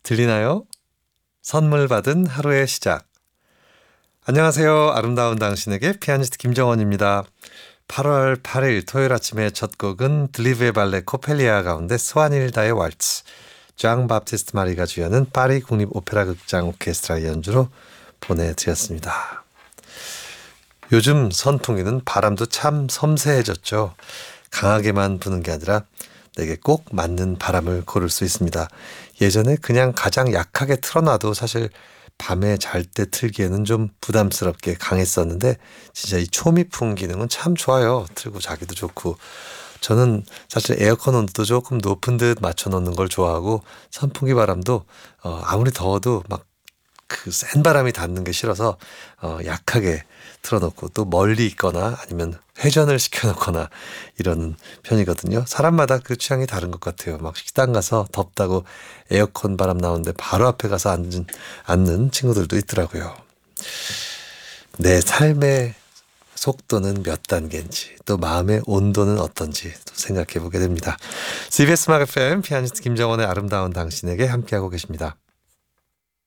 들리나요? 선물 받은 하루의 시작. 안녕하세요. 아름다운 당신에게 피아니스트 김정원입니다. 8월 8일 토요일 아침의 첫 곡은 들리브의 발레 코펠리아 가운데 스와닐다의 왈츠, 장 바프티스트 마리가 주연은 파리 국립오페라 극장 오케스트라 연주로 보내드렸습니다. 요즘 선풍기는 바람도 참 섬세해졌죠. 강하게만 부는 게 아니라 내게 꼭 맞는 바람을 고를 수 있습니다. 예전에 그냥 가장 약하게 틀어놔도 사실 밤에 잘 때 틀기에는 좀 부담스럽게 강했었는데 진짜 이 초미풍 기능은 참 좋아요. 틀고 자기도 좋고. 저는 사실 에어컨 온도도 조금 높은 듯 맞춰놓는 걸 좋아하고 선풍기 바람도 아무리 더워도 막 그 센 바람이 닿는 게 싫어서 약하게 틀어놓고 또 멀리 있거나 아니면 회전을 시켜놓거나 이런 편이거든요. 사람마다 그 취향이 다른 것 같아요. 막 식당 가서 덥다고 에어컨 바람 나오는데 바로 앞에 가서 앉는 친구들도 있더라고요. 내 삶의 속도는 몇 단계인지 또 마음의 온도는 어떤지 또 생각해 보게 됩니다. CBS 음악 FM 피아니스트 김정원의 아름다운 당신에게 함께하고 계십니다.